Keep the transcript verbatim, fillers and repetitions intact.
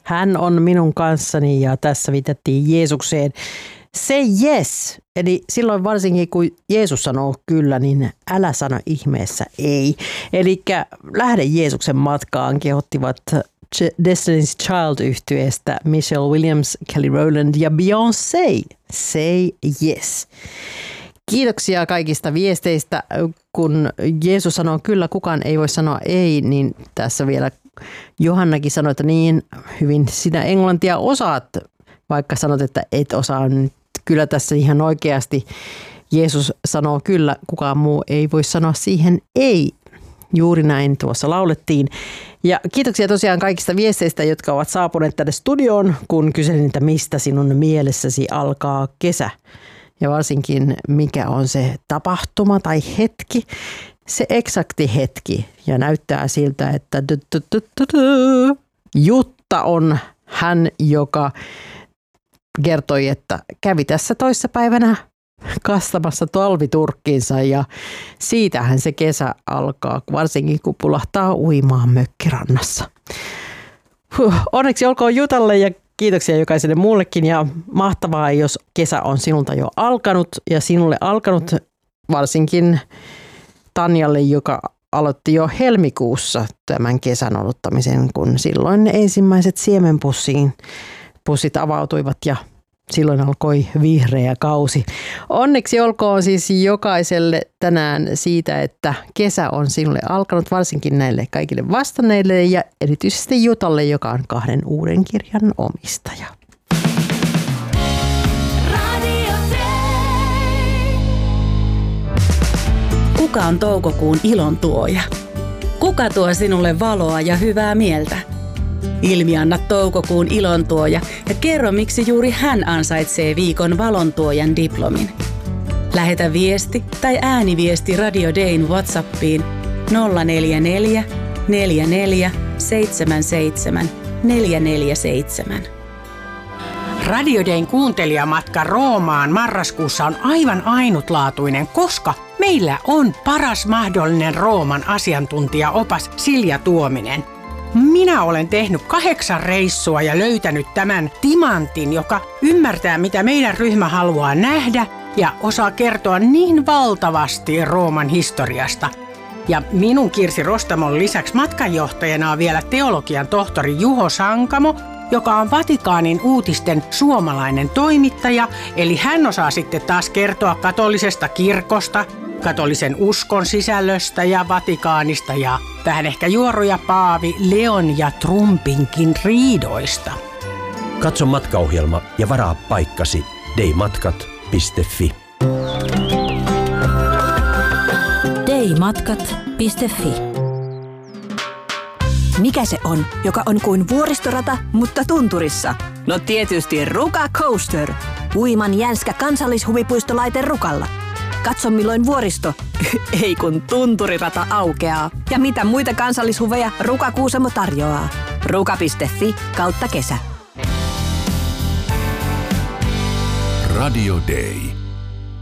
Hän on minun kanssani ja tässä viitattiin Jeesukseen. Say yes, eli silloin varsinkin kun Jeesus sanoo kyllä, niin älä sano ihmeessä ei. Eli lähde Jeesuksen matkaan, kehottivat Destiny's Child-yhtyeestä Michelle Williams, Kelly Rowland ja Beyoncé. Say yes. Kiitoksia kaikista viesteistä. Kun Jeesus sanoo kyllä, kukaan ei voi sanoa ei, niin tässä vielä Johannakin sanoi, että niin hyvin sinä englantia osaat, vaikka sanot, että et osaa. Kyllä tässä ihan oikeasti Jeesus sanoo kyllä, kukaan muu ei voi sanoa siihen ei. Juuri näin tuossa laulettiin. Ja kiitoksia tosiaan kaikista viesteistä, jotka ovat saapuneet tänne studioon, kun kyselin, että mistä sinun mielessäsi alkaa kesä. Ja varsinkin mikä on se tapahtuma tai hetki, se eksakti hetki. Ja näyttää siltä, että Jutta on hän, joka kertoi, että kävi tässä toissapäivänä kastamassa talviturkkiinsa ja siitähän se kesä alkaa, varsinkin kun pulahtaa uimaan mökkirannassa. Huh, onneksi olkoon Jutalle ja kiitoksia jokaiselle muullekin ja mahtavaa, jos kesä on sinulta jo alkanut ja sinulle alkanut varsinkin Tanjalle, joka aloitti jo helmikuussa tämän kesän odottamisen, kun silloin ensimmäiset siemenpussiin pussit avautuivat ja silloin alkoi vihreä kausi. Onneksi olkoon siis jokaiselle tänään siitä, että kesä on sinulle alkanut, varsinkin näille kaikille vastanneille ja erityisesti Jutalle, joka on kahden uuden kirjan omistaja. Kuka on toukokuun ilon tuoja? Kuka tuo sinulle valoa ja hyvää mieltä? Ilmianna toukokuun ilontuoja ja kerro, miksi juuri hän ansaitsee viikon valontuojan diplomin. Lähetä viesti tai ääniviesti Radio Dayn WhatsAppiin nolla neljä neljä, neljä neljä, seitsemän seitsemän, neljä neljä seitsemän. Radio Dayn kuuntelijamatka Roomaan marraskuussa on aivan ainutlaatuinen, koska meillä on paras mahdollinen Rooman asiantuntijaopas Silja Tuominen. Minä olen tehnyt kahdeksan reissua ja löytänyt tämän timantin, joka ymmärtää, mitä meidän ryhmä haluaa nähdä ja osaa kertoa niin valtavasti Rooman historiasta. Ja minun Kirsi Rostamon lisäksi matkanjohtajana on vielä teologian tohtori Juho Sankamo, joka on Vatikaanin uutisten suomalainen toimittaja, eli hän osaa sitten taas kertoa katolisesta kirkosta, katolisen uskon sisällöstä ja Vatikaanista ja vähän ehkä juoruja Paavi Leon ja Trumpinkin riidoista. Katso matkaohjelma ja varaa paikkasi daymatkat piste fi. daymatkat piste fi. Mikä se on, joka on kuin vuoristorata, mutta tunturissa? No tietysti Ruka Coaster. Uiman jänskä kansallishuvipuistolaite Rukalla. Katso milloin vuoristo, ei kun tunturirata aukeaa. Ja mitä muita kansallishuveja Ruka Kuusamo tarjoaa. ruka piste fi kautta kesä. Radio Day.